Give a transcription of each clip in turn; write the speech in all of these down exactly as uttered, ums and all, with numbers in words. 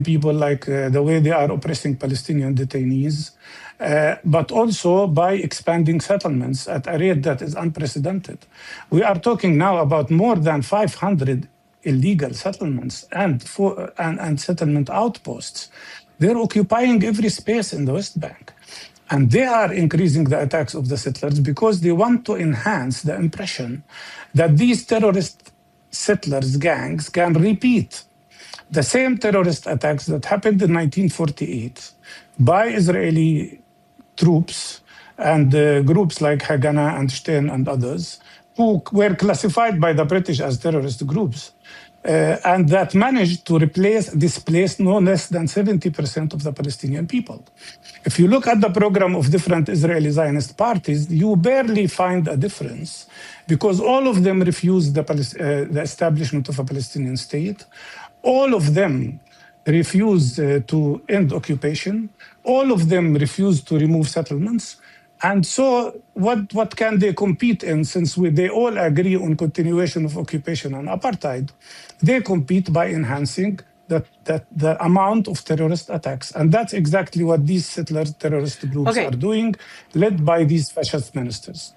people, like uh, the way they are oppressing Palestinian detainees, uh, but also by expanding settlements at a rate that is unprecedented. We are talking now about more than five hundred illegal settlements and, for, and, and settlement outposts. They're occupying every space in the West Bank. And they are increasing the attacks of the settlers because they want to enhance the impression that these terrorist settlers gangs can repeat the same terrorist attacks that happened in nineteen forty-eight by Israeli troops and uh, groups like Haganah and Shtein and others, who were classified by the British as terrorist groups, uh, and that managed to replace, displace no less than seventy percent of the Palestinian people. If you look at the program of different Israeli Zionist parties, you barely find a difference because all of them refuse the, uh, the establishment of a Palestinian state. All of them refuse uh, to end occupation. All of them refuse to remove settlements. And so what, what can they compete in, since we, they all agree on continuation of occupation and apartheid? They compete by enhancing that, that the amount of terrorist attacks. And that's exactly what these settler terrorist groups okay. are doing, led by these fascist ministers.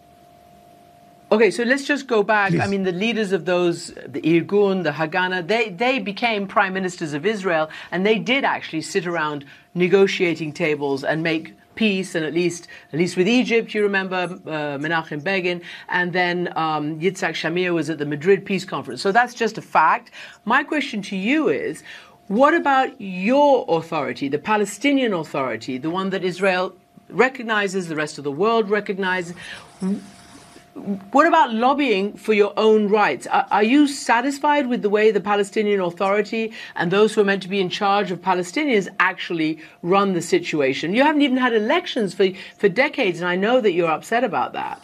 Okay, so let's just go back. Please. I mean, the leaders of those, the Irgun, the Haganah, they, they became prime ministers of Israel, and they did actually sit around negotiating tables and make peace, and at least at least with Egypt, you remember uh, Menachem Begin, and then um, Yitzhak Shamir was at the Madrid Peace Conference. So that's just a fact. My question to you is, what about your authority, the Palestinian Authority, the one that Israel recognizes, the rest of the world recognizes? What about lobbying for your own rights? Are, are you satisfied with the way the Palestinian Authority and those who are meant to be in charge of Palestinians actually run the situation? You haven't even had elections for, for decades, and I know that you're upset about that.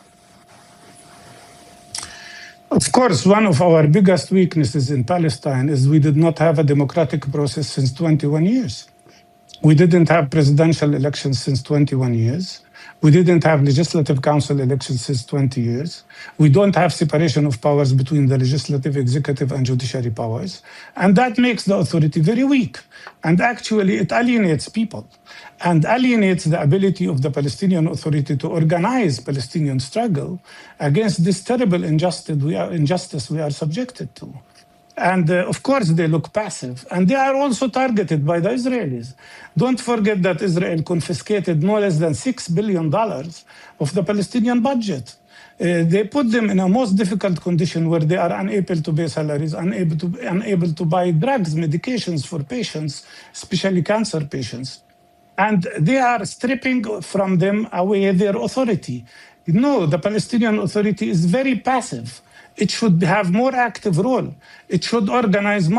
Of course, one of our biggest weaknesses in Palestine is we did not have a democratic process since twenty-one years. We didn't have presidential elections since twenty-one years. We didn't have legislative council elections since twenty years. We don't have separation of powers between the legislative, executive, and judiciary powers. And that makes the authority very weak. And actually, it alienates people and alienates the ability of the Palestinian Authority to organize Palestinian struggle against this terrible injustice we are, injustice we are subjected to. And uh, of course, they look passive. And they are also targeted by the Israelis. Don't forget that Israel confiscated no less than six billion dollars of the Palestinian budget. Uh, they put them in a most difficult condition where they are unable to pay salaries, unable to, unable to buy drugs, medications for patients, especially cancer patients. And they are stripping from them away their authority. No, the Palestinian Authority is very passive. It should have more active role. It should organize